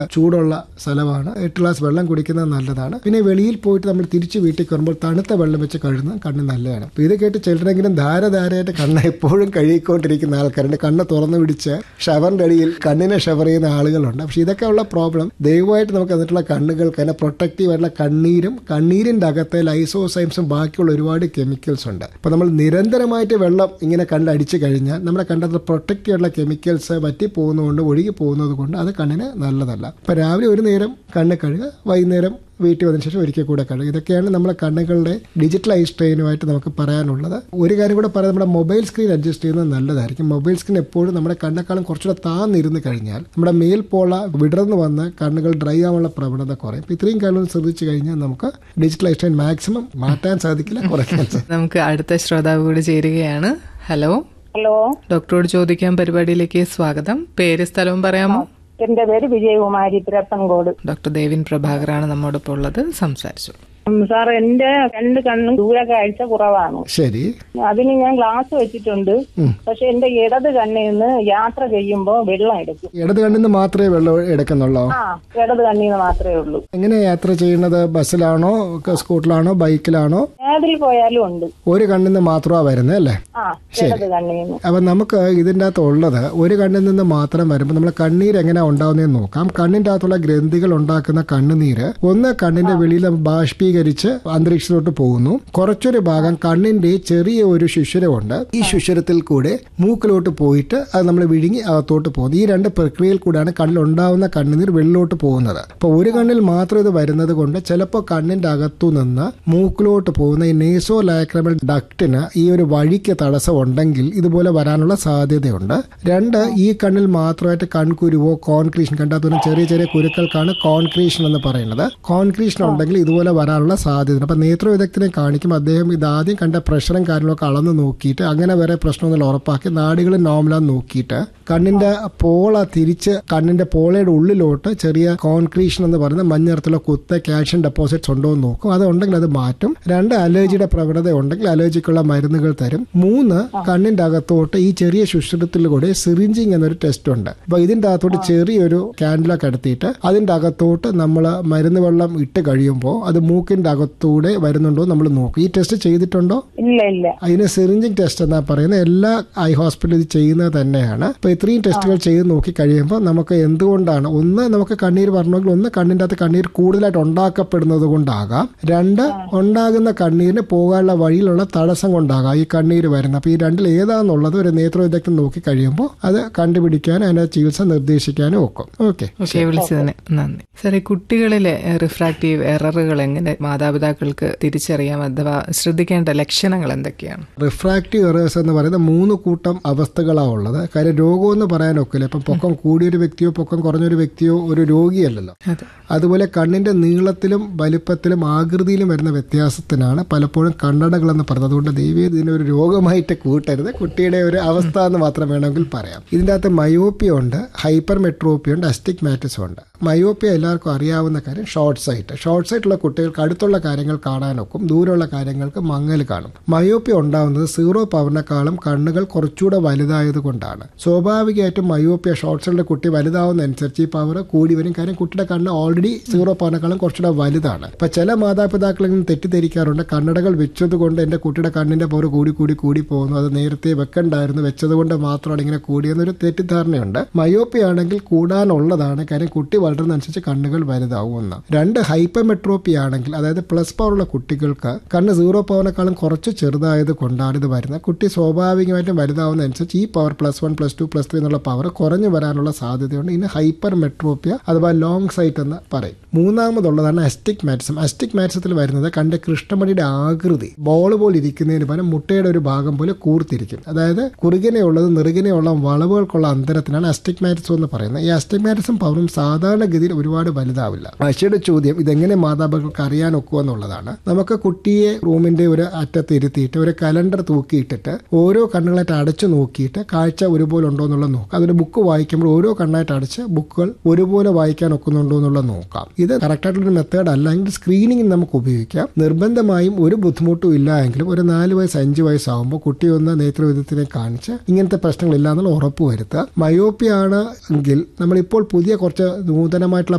ചൂടുള്ള സ്ഥലമാണ്. 8 ഗ്ലാസ് വെള്ളം കുടിക്കുന്നത് നല്ലതാണ്. പിന്നെ വെളിയിൽ പോയിട്ട് നമ്മൾ തിരിച്ച് വീട്ടിൽ വരുമ്പോൾ തണുത്ത വെള്ളം വെച്ച് കഴുകുന്നത് കണ്ണ് നല്ലതാണ്. അപ്പോൾ ഇത് കേട്ട് ചിലരെങ്കിലും ധാരധാരയായിട്ട് കണ്ണ് എപ്പോഴും കഴുകിക്കൊണ്ടിരിക്കുന്ന ആൾക്കാരുണ്ട്. കണ്ണ് തുറന്നു പിടിച്ച് ഷവറിന്റെ അടിയിൽ കണ്ണിനെ ഷവർ ചെയ്യുന്ന ആളുകളുണ്ട്. പക്ഷെ ഇതൊക്കെ ഉള്ള പ്രോബ്ലം ദയവായിട്ട് നമുക്ക് എന്നിട്ടുള്ള കണ്ണുകൾക്ക് അതിനെ പ്രൊട്ടക്റ്റീവ് ആയിട്ടുള്ള കണ്ണീരിന്റെ അകത്തെ ലൈസോസൈംസും ബാക്കിയുള്ള ഒരുപാട് കെമിക്കൽസ് ഉണ്ട്. അപ്പോൾ നമ്മൾ നിരന്തരമായിട്ട് വെള്ളം ഇങ്ങനെ കണ്ടടിച്ചു കഴിഞ്ഞാൽ നമ്മുടെ കണ്ടത്തിൽ പ്രൊട്ടക്റ്റീവ് ആയിട്ടുള്ള കെമിക്കൽസ് വറ്റി പോകുന്നതുകൊണ്ട് ഒഴുകി പോകുന്നത് കൊണ്ട് അത് കണ്ണിന് നല്ലതല്ല. അപ്പോൾ രാവിലെ ഒരു നേരം കണ്ണ് കഴുകുക, വൈകുന്നേരം വീട്ടിൽ വന്നതിന് ശേഷം ഒരിക്കൽ കൂടെ കഴുകുക. ഇതൊക്കെയാണ് നമ്മുടെ കണ്ണുകളുടെ ഡിജിറ്റൽ ഐ സ്ട്രെയിനുമായിട്ട് നമുക്ക് പറയാനുള്ളത്. ഒരു കാര്യം കൂടെ പറയാം, നമ്മുടെ മൊബൈൽ സ്ക്രീൻ അഡ്ജസ്റ്റ് ചെയ്യുന്നത് നല്ലതായിരിക്കും. മൊബൈൽ സ്ക്രീൻ എപ്പോഴും നമ്മുടെ കണ്ണെക്കാളും കുറച്ചുകൂടെ താന്നിരുന്ന് കഴിഞ്ഞാൽ നമ്മുടെ മേൽപോള വിടർന്ന് വന്ന് കണ്ണുകൾ ഡ്രൈ ആവാനുള്ള പ്രവണത കുറയും. ഇത്രയും കാലം ശ്രദ്ധിച്ചു കഴിഞ്ഞാൽ നമുക്ക് ഡിജിറ്റൽ ഐ സ്ട്രെയിൻ മാക്സിമം മാറ്റാൻ സാധിക്കില്ല, കുറയ്ക്കാൻ സാധിക്കും. നമുക്ക് അടുത്ത ശ്രോതാവ് കൂടി ചേരുകയാണ്. ഹലോ, ഡോക്ടറോട് ചോദിക്കാൻ പരിപാടിയിലേക്ക് സ്വാഗതം. പേര് സ്ഥലവും പറയാമോ? എന്റെ പേര് വിജയകുമാരി, തിരപ്പൻകോട്. ഡോക്ടർ ദേവിൻ പ്രഭാകറാണ് നമ്മോടൊപ്പം ഉള്ളത്. സംസാരിച്ചു. സാർ, എന്റെ 2 കണ്ണും ദൂരക്കാഴ്ച കുറവാണ്. ശരി. അതിന് ഞാൻ ഗ്ലാസ് വെച്ചിട്ടുണ്ട്. പക്ഷെ എന്റെ ഇടത് കണ്ണിൽ നിന്ന് യാത്ര ചെയ്യുമ്പോ വെള്ളം എടുക്കും. ഇടത് കണ്ണിൽ നിന്ന് മാത്രമേ വെള്ളം എടുക്കുന്നുള്ളൂ? ഇടത് കണ്ണിൽ നിന്ന് മാത്രമേ ഉള്ളൂ. എങ്ങനെ യാത്ര ചെയ്യുന്നത്? ബസ്സിലാണോ, സ്കൂട്ടറിലാണോ, ബൈക്കിലാണോ? ഏതിൽ പോയാലും ഉണ്ട്. ഒരു കണ്ണിൽ നിന്ന് മാത്രമാ വരുന്നത് അല്ലേ? ഇടത് കണ്ണിൽ നിന്ന്. അപ്പൊ നമുക്ക് ഇതിന്റെ അകത്ത് ഉള്ളത് ഒരു കണ്ണിൽ നിന്ന് മാത്രം വരുമ്പോൾ നമ്മൾ കണ്ണീര് എങ്ങനെ ഉണ്ടാവുന്നതെന്ന് നോക്കാം. കണ്ണിന്റെ അകത്തുള്ള ഗ്രന്ഥികൾ ഉണ്ടാക്കുന്ന കണ്ണുനീര് ഒന്ന് കണ്ണിന്റെ വെളിയിൽ ബാഷ്പീകരിച്ച് അന്തരീക്ഷത്തിലോട്ട് പോകുന്നു. കുറച്ചൊരു ഭാഗം കണ്ണിന്റെ ചെറിയ ഒരു ശുശ്വരമുണ്ട്. ഈ ശുശ്വരത്തിൽ കൂടെ മൂക്കിലോട്ട് പോയിട്ട് അത് നമ്മൾ വിഴുങ്ങി അകത്തോട്ട് പോകുന്നു. ഈ 2 പ്രക്രിയയിൽ കൂടെയാണ് കണ്ണിൽ ഉണ്ടാവുന്ന കണ്ണുനീർ വെള്ളിലോട്ട് പോകുന്നത്. അപ്പൊ ഒരു കണ്ണിൽ മാത്രം ഇത് വരുന്നത് കൊണ്ട് ചിലപ്പോൾ കണ്ണിന്റെ അകത്തു നിന്ന് മൂക്കിലോട്ട് പോകുന്ന ഈ നേസോ ലാക്രിമൽ ഡക്റ്റിന് ഈ ഒരു വഴിക്ക് തടസ്സം ഉണ്ടെങ്കിൽ ഇതുപോലെ വരാനുള്ള സാധ്യതയുണ്ട്. 2, ഈ കണ്ണിൽ മാത്രമായിട്ട് കൺകുരുവോ കോൺക്രീഷൻ കണ്ടാത്ത ചെറിയ ചെറിയ കുരുക്കൾക്കാണ് കോൺക്രീഷൻ എന്ന് പറയുന്നത്. കോൺക്രീഷൻ ഉണ്ടെങ്കിൽ ഇതുപോലെ വരാനുള്ള സാധ്യത. അപ്പൊ നേത്രവിദഗ്ധനെ കാണിക്കും. അദ്ദേഹം ഇതാദ്യം കണ്ട പ്രഷറും കാര്യങ്ങളൊക്കെ അളന്ന് നോക്കിയിട്ട് അങ്ങനെ വരെ പ്രശ്നമൊന്നും ഉറപ്പാക്കി നാടികൾ നോർമലാന്ന് നോക്കിയിട്ട് കണ്ണിന്റെ പോള തിരിച്ച് കണ്ണിന്റെ പോളയുടെ ഉള്ളിലോട്ട് ചെറിയ കോൺക്രീഷൻ എന്ന് പറയുന്ന മഞ്ഞനിറത്തിലുള്ള കുത്ത കാൽഷ്യം ഡെപ്പോസിറ്റ്സ് ഉണ്ടോ എന്ന് നോക്കും. അതുണ്ടെങ്കിൽ അത് മാറ്റും. 2, അലർജിയുടെ പ്രവണത ഉണ്ടെങ്കിൽ അലർജിക്കുള്ള മരുന്നുകൾ തരും. 3, കണ്ണിന്റെ അകത്തോട്ട് ഈ ചെറിയ ശുശ്രൂഷത്തിലൂടെ സിറിഞ്ചിങ് എന്നൊരു ടെസ്റ്റ് ഉണ്ട്. അപ്പൊ ഇതിന്റെ അകത്തോട്ട് ചെറിയൊരു കാൻഡിലൊക്കെ എടുത്തിട്ട് അതിന്റെ അകത്തോട്ട് നമ്മൾ മരുന്ന് വെള്ളം ഇട്ട് കഴിയുമ്പോൾ അത് മൂക്കിന്റെ അകത്തൂടെ വരുന്നുണ്ടോ നമ്മൾ നോക്കും. ഈ ടെസ്റ്റ് ചെയ്തിട്ടുണ്ടോ? ഇല്ല. അതിന് സിറിഞ്ചിങ് ടെസ്റ്റ് എന്നാ പറയുന്നത്. എല്ലാ ഐ ഹോസ്പിറ്റലിൽ ഇത് ചെയ്യുന്നത് തന്നെയാണ്. അപ്പൊ ഇത്രയും ടെസ്റ്റുകൾ ചെയ്ത് നോക്കി കഴിയുമ്പോൾ നമുക്ക് എന്തുകൊണ്ടാണ്, ഒന്ന് നമുക്ക് കണ്ണീര് പറഞ്ഞെങ്കിൽ ഒന്ന് കണ്ണിന്റെ അകത്ത് കണ്ണീർ കൂടുതലായിട്ട് ഉണ്ടാക്കപ്പെടുന്നത് കൊണ്ടാകാം. 2, ഉണ്ടാകുന്ന കണ്ണീരിന് പോകാനുള്ള വഴിയിലുള്ള തടസ്സം കൊണ്ടാകാം ഈ കണ്ണീര് വരുന്നത്. അപ്പൊ ഈ 2ൽ ഏതാന്നുള്ളത് ഒരു നേത്രവിദഗ്ധൻ നോക്കി കഴിയുമ്പോൾ അത് കണ്ടുപിടിക്കാനും അതിന്റെ ചികിത്സ നിർദ്ദേശിക്കാനും ഒക്കും. ഓക്കെ, വിളിച്ചതിന് നന്ദി. സാറേ, കുട്ടികളിലെ റിഫ്രാക്റ്റീവ് എററുകൾ എങ്ങനെ മാതാപിതാക്കൾക്ക് തിരിച്ചറിയാം, അഥവാ ശ്രദ്ധിക്കേണ്ട ലക്ഷണങ്ങൾ എന്തൊക്കെയാണ്? റിഫ്രാക്റ്റീവ് എറേഴ്സ് എന്ന് പറയുന്നത് 3 കൂട്ടം അവസ്ഥകളാണ് ഉള്ളത്. കാര്യം രോഗം എന്ന് പറയാനൊക്കില്ല. ഇപ്പം പൊക്കം കൂടിയൊരു വ്യക്തിയോ പൊക്കം കുറഞ്ഞൊരു വ്യക്തിയോ ഒരു രോഗിയല്ലല്ലോ. അതുപോലെ കണ്ണിന്റെ നീളത്തിലും വലിപ്പത്തിലും ആകൃതിയിലും വരുന്ന വ്യത്യാസത്തിനാണ് പലപ്പോഴും കണ്ണടകൾ എന്ന് പറയുന്നത്. അതുകൊണ്ട് ദൈവം ഇതിനൊരു രോഗമായിട്ട് കൂട്ടരുത്, കുട്ടിയുടെ ഒരു അവസ്ഥ എന്ന് മാത്രം വേണമെങ്കിൽ പറയാം. ഇതിൻ്റെ അകത്ത് മയോപ്പിയ ഉണ്ട്, ഹൈപ്പർ മെട്രോപ്പിയ ഉണ്ട്, അസ്റ്റിഗ്മാറ്റിസം ഉണ്ട്. മയോപ്പിയ എല്ലാവർക്കും അറിയാവുന്ന കാര്യം ഷോർട്ട് സൈറ്റുള്ള കുട്ടികൾക്ക് അടുത്തുള്ള കാര്യങ്ങൾ കാണാനൊക്കും, ദൂരമുള്ള കാര്യങ്ങൾക്ക് മങ്ങൽ കാണും. മയോപ്പിയ ഉണ്ടാവുന്നത് 0 പവറിനെക്കാളും കണ്ണുകൾ കുറച്ചുകൂടെ വലുതായത് കൊണ്ടാണ്. സ്വാഭാവികമായിട്ടും മയോപ്പിയ ഷോർട്ട് സൈറ്റിലെ കുട്ടി വലുതാവുന്നതനുസരിച്ച് ഈ പവർ കൂടി വരും. കാര്യം കുട്ടിയുടെ കണ്ണ് ഓൾറെഡി 0 പവറിനെക്കാളും കുറച്ചുകൂടെ വലുതാണ്. ഇപ്പൊ ചില മാതാപിതാക്കളെങ്കിലും തെറ്റിദ്ധരിക്കാറുണ്ട്, കണ്ണടകൾ വെച്ചത് കൊണ്ട് എന്റെ കുട്ടിയുടെ കണ്ണിന്റെ പവർ കൂടി പോകുന്നു, അത് നേരത്തെ വെക്കണ്ടായിരുന്നു, വെച്ചത് കൊണ്ട് മാത്രമാണ് ഇങ്ങനെ കൂടിയെന്നൊരു തെറ്റിദ്ധാരണയുണ്ട്. മയോപ്പിയ ആണെങ്കിൽ കൂടാനുള്ളതാണ്. കാര്യം കുട്ടി വളരുന്നതനുസരിച്ച് കണ്ണുകൾ വലുതാവുമെന്ന്. 2, ഹൈപ്പർ മെട്രോപ്പിയ ആണെങ്കിൽ, അതായത് പ്ലസ് പവറുള്ള കുട്ടികൾക്ക് കണ്ണ് 0 പവറിനെക്കാളും കുറച്ച് ചെറുതായത് കൊണ്ടാണ് ഇത് വരുന്നത്. കുട്ടി സ്വാഭാവികമായിട്ടും വലുതാവുന്നതനുസരിച്ച് ഈ പവർ +1, +2, +3 എന്നുള്ള പവർ കുറഞ്ഞു വരാനുള്ള സാധ്യതയുണ്ട്. ഇതിന് ഹൈപ്പർ മെട്രോപ്പിയ അഥവാ ലോങ് സൈറ്റ് എന്ന് പറയും. 3ാമതുള്ളതാണ് അസ്റ്റിഗ്മാറ്റിസം. അസ്റ്റിഗ്മാറ്റിസത്തിൽ വരുന്നത് കണ്ണിന്റെ കൃഷ്ണമണിയുടെ ആകൃതി ബോൾ പോലെ ഇരിക്കുന്നതിന് പകരം മുട്ടയുടെ ഒരു ഭാഗം പോലെ കൂർത്തിരിക്കും. അതായത് കുറുകിനെയുള്ളത് നെറുകിനെയുള്ള വളവുകൾക്കുള്ള അന്തരത്തിനാണ് അസ്റ്റിഗ്മാറ്റിസം എന്ന് പറയുന്നത്. ഈ അസ്റ്റിഗ്മാറ്റിസം പവറും സാധാരണഗതിയിൽ ഒരുപാട് വലുതാവില്ല. പക്ഷിയുടെ ചോദ്യം, ഇതെങ്ങനെ മാതാപിതാക്കൾക്ക് അറിയാൻ ചെയ്യാൻ ഒക്കുമെന്നുള്ളതാണ്. നമുക്ക് കുട്ടിയെ റൂമിന്റെ ഒരു അറ്റത്ത് ഇരുത്തിയിട്ട് ഒരു കലണ്ടർ തൂക്കിയിട്ടിട്ട് ഓരോ കണ്ണുകളായിട്ട് അടച്ചു നോക്കിയിട്ട് കാഴ്ച ഒരുപോലെ ഉണ്ടോ എന്നുള്ളത് നോക്കാം. അതൊരു ബുക്ക് വായിക്കുമ്പോൾ ഓരോ കണ്ണായിട്ട് അടച്ച് ബുക്കുകൾ ഒരുപോലെ വായിക്കാൻ ഒക്കുന്നുണ്ടോ എന്നുള്ളത് നോക്കാം. ഇത് കറക്റ്റായിട്ടുള്ളൊരു മെത്തേഡ് അല്ലെങ്കിൽ സ്ക്രീനിങ് നമുക്ക് ഉപയോഗിക്കാം. നിർബന്ധമായും ഒരു ബുദ്ധിമുട്ടും ഇല്ല എങ്കിലും ഒരു 4 വയസ്സ് 5 വയസ്സാകുമ്പോൾ കുട്ടിയെ ഒന്ന് നേത്രവൈദ്യത്തിനെ കാണിച്ച് ഇങ്ങനത്തെ പ്രശ്നങ്ങളില്ല എന്നുള്ള ഉറപ്പ് വരുത്തുക. മയോപ്പിയ ആണ് എങ്കിൽ നമ്മളിപ്പോൾ പുതിയ കുറച്ച് നൂതനമായിട്ടുള്ള